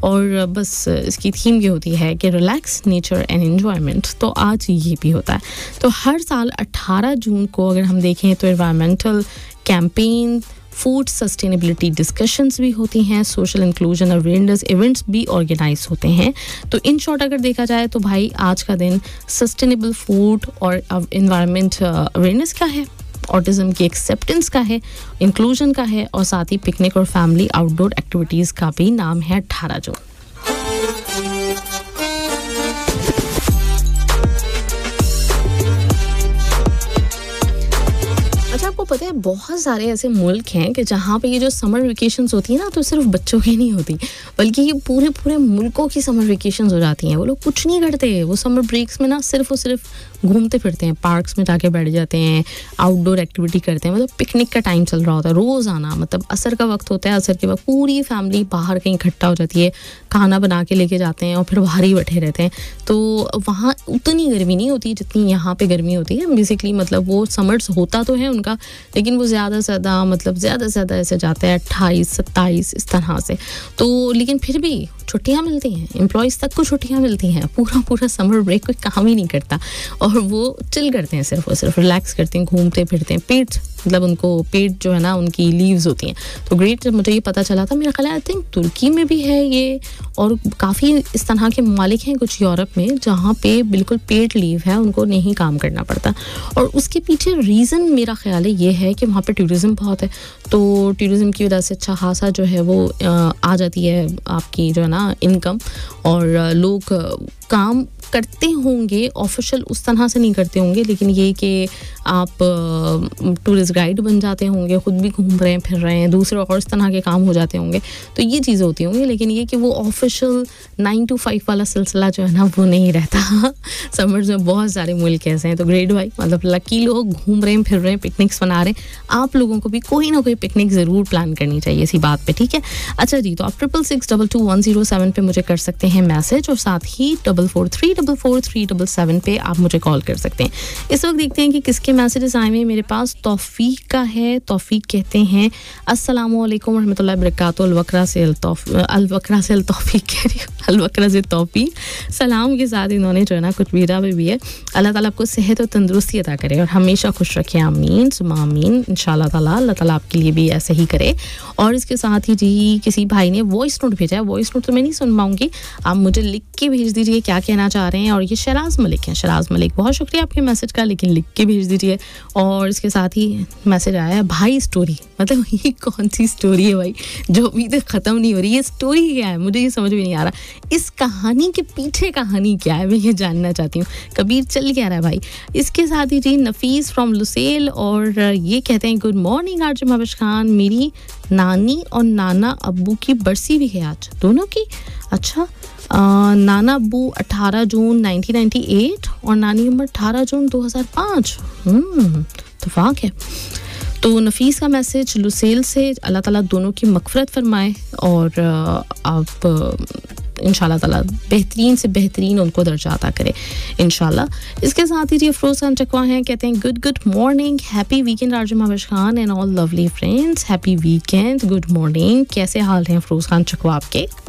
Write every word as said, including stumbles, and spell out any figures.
और बस इसकी थीम ये होती है कि रिलैक्स, नेचर एंड एन्जॉयमेंट। तो आज ये भी होता है। तो हर साल अट्ठारह जून को अगर हम देखें तो environmental campaign, food sustainability discussions भी होती हैं, सोशल इंक्लूजन अवेयरनेस इवेंट्स भी ऑर्गेनाइज होते हैं। तो इन शॉर्ट अगर देखा जाए तो भाई आज का दिन सस्टेनेबल फूड और एनवायरनमेंट अवेयरनेस का है, ऑटिज्म की एक्सेप्टेंस का है, इंक्लूजन का है और साथ ही पिकनिक और फैमिली आउटडोर एक्टिविटीज़ का भी नाम है अट्ठारह जून। अच्छा, आपको पता है बहुत सारे ऐसे मुल्क हैं कि जहाँ पे ये जो समर वेकेशंस होती है ना, तो सिर्फ बच्चों की नहीं होती, बल्कि ये पूरे पूरे मुल्कों की समर वेकेशंस हो जाती हैं। वो लोग कुछ नहीं करते, वो समर ब्रेक्स में ना सिर्फ और सिर्फ घूमते फिरते हैं, पार्क्स में जाके बैठ जाते हैं, आउटडोर एक्टिविटी करते हैं। मतलब पिकनिक का टाइम चल रहा होता है, रोज़ आना, मतलब असर का वक्त होता है, असर के वक्त पूरी फैमिली बाहर कहीं इकट्ठा हो जाती है, खाना बना के लेके जाते हैं और फिर बाहर ही बैठे रहते हैं। तो वहाँ उतनी गर्मी नहीं होती जितनी यहाँ पे गर्मी होती है बेसिकली। मतलब वो समर्स होता तो है उनका, लेकिन वो ज़्यादा से ज़्यादा मतलब ज़्यादा से ज़्यादा ऐसे जाते हैं अट्ठाईस सत्ताईस इस तरह से। तो लेकिन फिर भी छुट्टियाँ मिलती हैं, एम्प्लॉयज़ तक को छुट्टियाँ मिलती हैं, पूरा पूरा समर ब्रेक कोई काम ही नहीं करता और वो चिल करते हैं, सिर्फ और सिर्फ रिलैक्स करते हैं, घूमते फिरते हैं। पेट मतलब उनको पेट जो है ना उनकी लीव्स होती हैं। तो ग्रेट, जब मुझे ये पता चला था, मेरा ख्याल है आई थिंक तुर्की में भी है ये, और काफ़ी इस तरह के ममालिक हैं कुछ यूरोप में जहाँ पे बिल्कुल पेड लीव है, उनको नहीं काम करना पड़ता। और उसके पीछे रीज़न मेरा ख्याल है ये है कि वहाँ पे टूरिज़्म बहुत है, तो टूरिज़्म की वजह से अच्छा खासा जो है वो आ जाती है आपकी जो है ना इनकम, और लोग काम करते होंगे, ऑफिशियल उस तरह से नहीं करते होंगे, लेकिन ये कि आप टूरिस्ट गाइड बन जाते होंगे, खुद भी घूम रहे हैं फिर रहे हैं, दूसरे और इस तरह के काम हो जाते होंगे, तो ये चीज़ें होती होंगी। लेकिन ये कि वो ऑफिशियल नाइन टू फाइव वाला सिलसिला जो है ना वो नहीं रहता। समर्स में बहुत सारे मुल्क ऐसे हैं। तो ग्रेट भाई, मतलब लकी लोग घूम रहे हैं फिर रहे हैं, पिकनिक्स बना रहे हैं। आप लोगों को भी कोई ना कोई पिकनिक ज़रूर प्लान करनी चाहिए इसी बात पर, ठीक है। अच्छा जी, तो आप triple six double two one zero seven पर मुझे कर सकते हैं मैसेज, और साथ ही double four three double four three double seven पे आप मुझे कॉल कर सकते हैं। इस वक्त देखते हैं कि किसके मैसेजेस आए हैं। मेरे पास तौफीक का है। तौफीक कहते हैं अस्सलाम वालेकुम रहमतुल्लाहि बरकातहू, अलवक्रा से अलवक्रा से तौफीक कह रही हूँ, अलवक्रा से तौफीक सलाम के साथ इन्होंने जो है ना कुछ वीरा में भी है, अल्लाह ताला आपको सेहत और तंदुरुस्ती अता करे और हमेशा खुश रखे, आमीन सुम्मा आमीन, इंशाल्लाह ताला अल्लाह ताला आपके लिए भी ऐसे ही करे। और इसके साथ ही जी किसी भाई ने वॉइस नोट भेजा है, वॉइस नोट तो मैं नहीं सुन पाऊंगी, आप मुझे लिख के भेज दीजिए क्या कहना चाह रहे हैं। और ये शराज मलिक हैं। शराज मलिक, बहुत शुक्रिया आपके मैसेज का, लेकिन लिख के भेज दीजिए। और इसके साथ ही मैसेज आया है भाई स्टोरी, मतलब ये कौन सी स्टोरी है भाई जो अभी तक ख़त्म नहीं हो रही, ये स्टोरी क्या है मुझे ये समझ में नहीं आ रहा। इस कहानी के पीछे कहानी क्या है मैं ये जानना चाहती हूँ। कबीर चल क्या रहा है भाई। इसके साथ ही जी नफीस फ्रॉम लुसेल, और ये कहते हैं good morning RJ Mehboob Khan, मेरी नानी और नाना अब्बू की बरसी भी है आज, दोनों की। अच्छा, आ, नाना अब्बू अठारह जून नाइनटीन नाइंटी एट और नानी उम्र अठारह जून दो हज़ार पाँच। हम्म इत्तेफाक है। तो नफीस का मैसेज लुसेल से, अल्लाह ताला दोनों की मग़फ़िरत फरमाए और आप इंशाल्लाह ताला बेहतरीन से बेहतरीन उनको दर्जा अता करे इंशाल्लाह। इसके साथ ही जी अफरोज़ खान चकवा हैं, कहते हैं good good morning, happy weekend RJ Mehboob Khan and all lovely friends, happy weekend, good morning. कैसे हाल हैं अफरोज़ खान चकवा आपके?